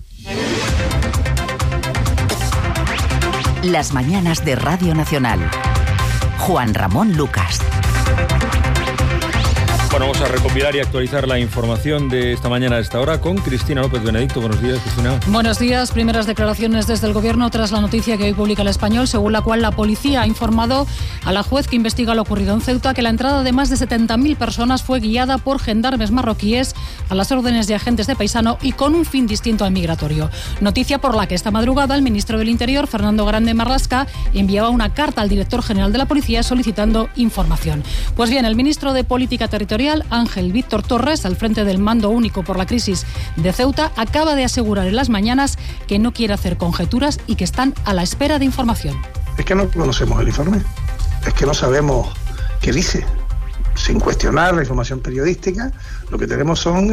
Las mañanas de Radio Nacional. Juan Ramón Lucas. Bueno, vamos a recopilar y actualizar la información de esta mañana a esta hora con Cristina López Benedicto. Buenos días, Cristina. Buenos días. Primeras declaraciones desde el Gobierno tras la noticia que hoy publica El Español, según la cual la policía ha informado a la juez que investiga lo ocurrido en Ceuta que la entrada de más de 70.000 personas fue guiada por gendarmes marroquíes a las órdenes de agentes de paisano y con un fin distinto al migratorio. Noticia por la que esta madrugada el ministro del Interior, Fernando Grande Marlasca, enviaba una carta al director general de la policía solicitando información. Pues bien, el ministro de Política Territorial, Ángel Víctor Torres, al frente del mando único por la crisis de Ceuta, acaba de asegurar en las mañanas que no quiere hacer conjeturas y que están a la espera de información. Es que no conocemos el informe, es que no sabemos qué dice. Sin cuestionar la información periodística, lo que tenemos son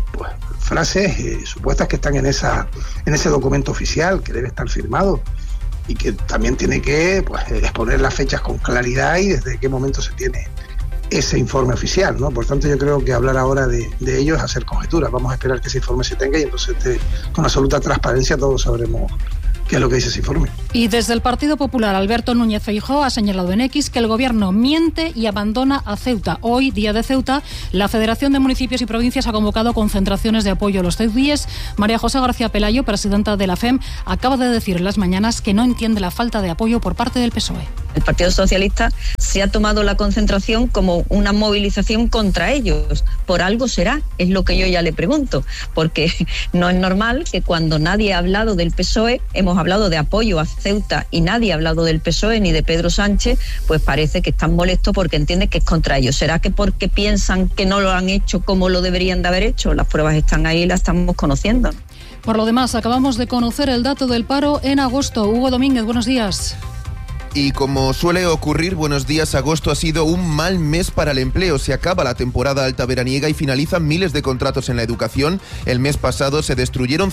frases supuestas que están en ese documento oficial que debe estar firmado y que también tiene que exponer las fechas con claridad y desde qué momento se tiene ese informe oficial, ¿no? Por tanto, yo creo que hablar ahora de ello es hacer conjeturas. Vamos a esperar que ese informe se tenga y entonces con absoluta transparencia todos sabremos qué es lo que dice ese informe. Y desde el Partido Popular, Alberto Núñez Feijóo ha señalado en X que el Gobierno miente y abandona a Ceuta. Hoy, día de Ceuta, la Federación de Municipios y Provincias ha convocado concentraciones de apoyo a los ceutíes. María José García Pelayo, presidenta de la FEM, acaba de decir en las mañanas que no entiende la falta de apoyo por parte del PSOE. El Partido Socialista se ha tomado la concentración como una movilización contra ellos. Por algo será, es lo que yo ya le pregunto, porque no es normal que cuando nadie ha hablado del PSOE, hemos hablado de apoyo a Ceuta y nadie ha hablado del PSOE ni de Pedro Sánchez, pues parece que están molestos porque entienden que es contra ellos. ¿Será que porque piensan que no lo han hecho como lo deberían de haber hecho? Las pruebas están ahí y las estamos conociendo. Por lo demás, acabamos de conocer el dato del paro en agosto. Hugo Domínguez, buenos días. Y como suele ocurrir, buenos días, agosto ha sido un mal mes para el empleo. Se acaba la temporada alta veraniega y finalizan miles de contratos en la educación. El mes pasado se destruyeron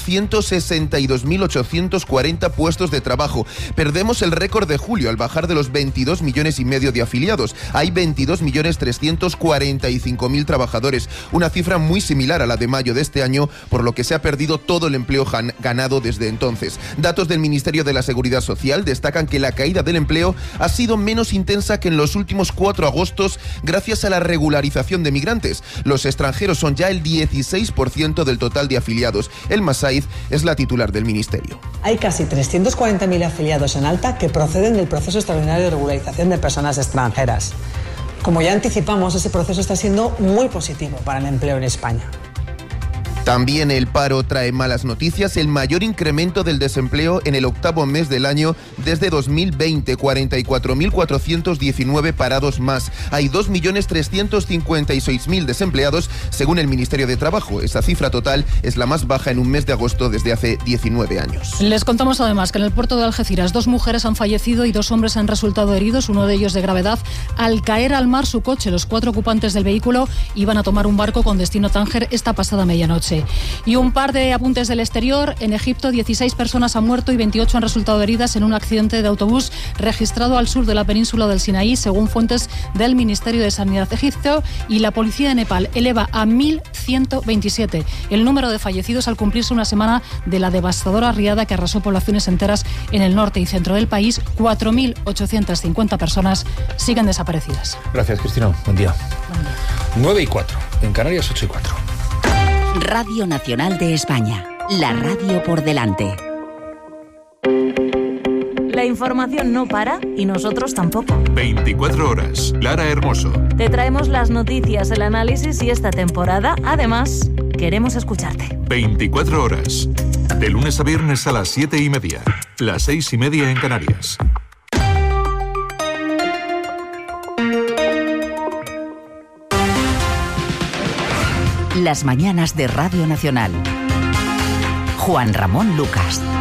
162.840 puestos de trabajo. Perdemos el récord de julio al bajar de los 22,5 millones de afiliados. Hay 22.345.000 trabajadores, una cifra muy similar a la de mayo de este año, por lo que se ha perdido todo el empleo ganado desde entonces. Datos del Ministerio de la Seguridad Social destacan que la caída del empleo ha sido menos intensa que en los últimos 4 agostos gracias a la regularización de migrantes. Los extranjeros son ya el 16% del total de afiliados. Elma Saiz es la titular del Ministerio. Hay casi 340.000 afiliados en alta que proceden del proceso extraordinario de regularización de personas extranjeras. Como ya anticipamos, ese proceso está siendo muy positivo para el empleo en España. También el paro trae malas noticias, el mayor incremento del desempleo en el 8º mes del año desde 2020, 44.419 parados más. Hay 2.356.000 desempleados según el Ministerio de Trabajo. Esa cifra total es la más baja en un mes de agosto desde hace 19 años. Les contamos además que en el puerto de Algeciras 2 mujeres han fallecido y 2 hombres han resultado heridos, uno de ellos de gravedad, al caer al mar su coche. Los 4 ocupantes del vehículo iban a tomar un barco con destino Tánger esta pasada medianoche. Y un par de apuntes del exterior. En Egipto, 16 personas han muerto y 28 han resultado heridas en un accidente de autobús registrado al sur de la península del Sinaí, según fuentes del Ministerio de Sanidad egipcio, y la policía de Nepal eleva a 1.127 el número de fallecidos al cumplirse una semana de la devastadora riada que arrasó poblaciones enteras en el norte y centro del país. 4.850 personas siguen desaparecidas. Gracias, Cristina. Buen día. 9:04. En Canarias, 8:04. Radio Nacional de España, la radio por delante. La información no para y nosotros tampoco. 24 horas. Lara Hermoso. Te traemos las noticias, el análisis y esta temporada, además, queremos escucharte. 24 horas. De lunes a viernes a las 7:30. Las 6:30 en Canarias. Las mañanas de Radio Nacional. Juan Ramón Lucas.